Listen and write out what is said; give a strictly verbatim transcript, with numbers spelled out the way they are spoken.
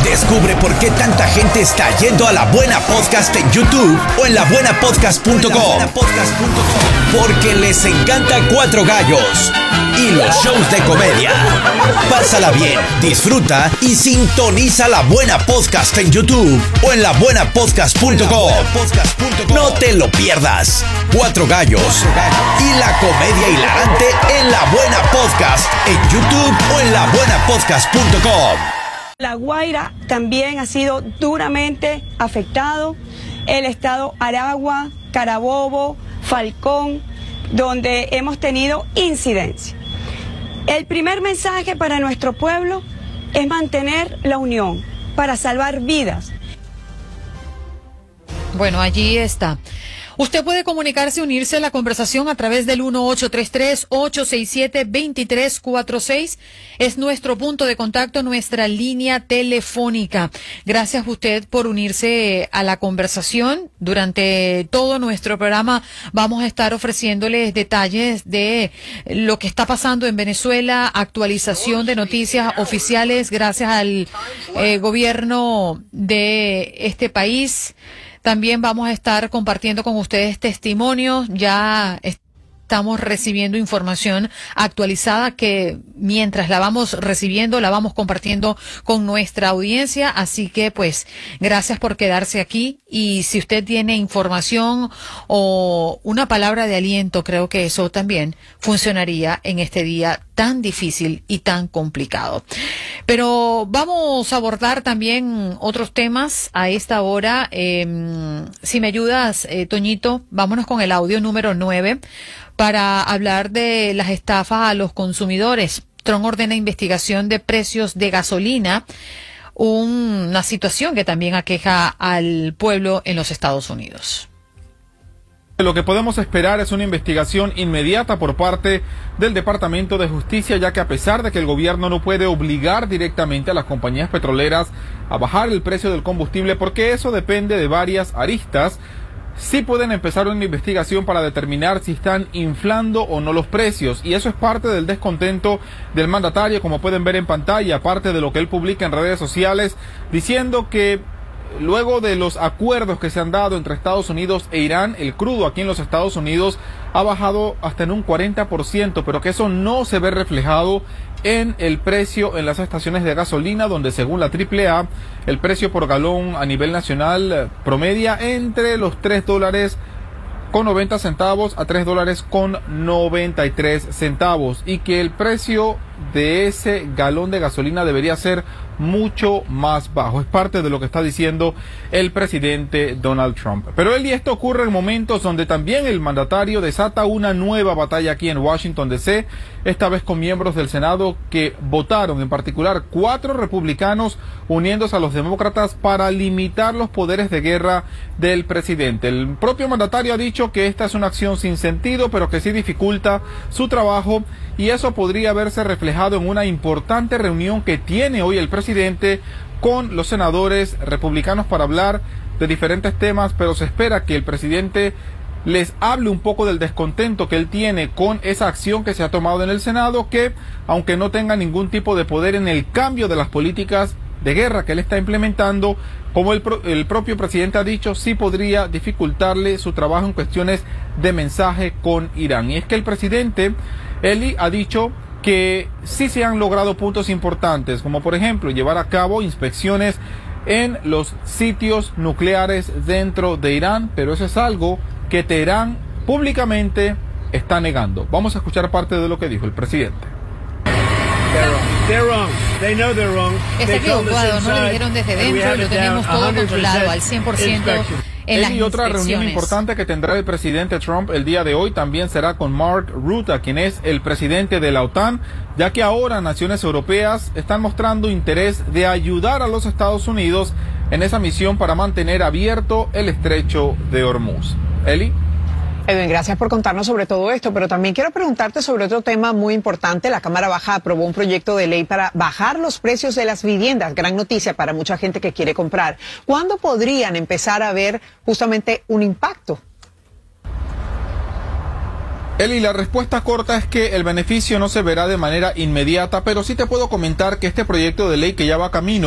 Descubre por qué tanta gente está yendo a La Buena Podcast en YouTube o en la buena podcast punto com. Porque les encanta Cuatro Gallos y los shows de comedia. Pásala bien, disfruta y sintoniza La Buena Podcast en YouTube o en la buena podcast punto com. No te lo pierdas. Cuatro Gallos y la comedia hilarante en La Buena Podcast en YouTube o en la buena podcast punto com. La Guaira también ha sido duramente afectado, el estado Aragua, Carabobo, Falcón, donde hemos tenido incidencia. El primer mensaje para nuestro pueblo es mantener la unión para salvar vidas. Bueno, allí está. Usted puede comunicarse, unirse a la conversación a través del uno ocho tres tres, ocho seis siete, dos tres cuatro seis. Es nuestro punto de contacto, nuestra línea telefónica. Gracias a usted por unirse a la conversación. Durante todo nuestro programa vamos a estar ofreciéndoles detalles de lo que está pasando en Venezuela, actualización de noticias oficiales gracias al eh, gobierno de este país. También vamos a estar compartiendo con ustedes testimonios. Ya estamos recibiendo información actualizada que mientras la vamos recibiendo, la vamos compartiendo con nuestra audiencia. Así que, pues, gracias por quedarse aquí. Y si usted tiene información o una palabra de aliento, creo que eso también funcionaría en este día tan difícil y tan complicado. Pero vamos a abordar también otros temas a esta hora. Eh, si me ayudas, eh, Toñito, vámonos con el audio número nueve para hablar de las estafas a los consumidores. Trump ordena investigación de precios de gasolina, una situación que también aqueja al pueblo en los Estados Unidos. Lo que podemos esperar es una investigación inmediata por parte del Departamento de Justicia, ya que a pesar de que el gobierno no puede obligar directamente a las compañías petroleras a bajar el precio del combustible, porque eso depende de varias aristas, sí pueden empezar una investigación para determinar si están inflando o no los precios, y eso es parte del descontento del mandatario, como pueden ver en pantalla, aparte de lo que él publica en redes sociales, diciendo que luego de los acuerdos que se han dado entre Estados Unidos e Irán, el crudo aquí en los Estados Unidos ha bajado hasta en un cuarenta por ciento, pero que eso no se ve reflejado en el precio en las estaciones de gasolina, donde según la triple A, el precio por galón a nivel nacional promedia entre los tres dólares con noventa centavos a tres dólares con noventa y tres centavos, y que el precio de ese galón de gasolina debería ser mucho más bajo. Es parte de lo que está diciendo el presidente Donald Trump. Pero él y esto ocurre en momentos donde también el mandatario desata una nueva batalla aquí en Washington D C, esta vez con miembros del Senado que votaron, en particular cuatro republicanos uniéndose a los demócratas para limitar los poderes de guerra del presidente. El propio mandatario ha dicho que esta es una acción sin sentido, pero que sí dificulta su trabajo, y eso podría verse reflejado en una importante reunión que tiene hoy el presidente con los senadores republicanos para hablar de diferentes temas, pero se espera que el presidente les hable un poco del descontento que él tiene con esa acción que se ha tomado en el Senado, que aunque no tenga ningún tipo de poder en el cambio de las políticas de guerra que él está implementando, como el, pro, el propio presidente ha dicho, sí podría dificultarle su trabajo en cuestiones de mensaje con Irán. Y es que el presidente, Eli, ha dicho que sí se han logrado puntos importantes, como por ejemplo llevar a cabo inspecciones en los sitios nucleares dentro de Irán, pero eso es algo que Teherán públicamente está negando. Vamos a escuchar parte de lo que dijo el presidente. They're wrong. They know they're wrong. Está equivocado, no lo dijeron desde dentro, lo tenemos todo controlado al cien por ciento. En las y otra reunión importante que tendrá el presidente Trump el día de hoy también será con Mark Rutte, quien es el presidente de la OTAN, ya que ahora naciones europeas están mostrando interés de ayudar a los Estados Unidos en esa misión para mantener abierto el estrecho de Hormuz. Eli. Edwin, gracias por contarnos sobre todo esto, pero también quiero preguntarte sobre otro tema muy importante. La Cámara Baja aprobó un proyecto de ley para bajar los precios de las viviendas. Gran noticia para mucha gente que quiere comprar. ¿Cuándo podrían empezar a ver justamente un impacto? Eli, la respuesta corta es que el beneficio no se verá de manera inmediata, pero sí te puedo comentar que este proyecto de ley que ya va camino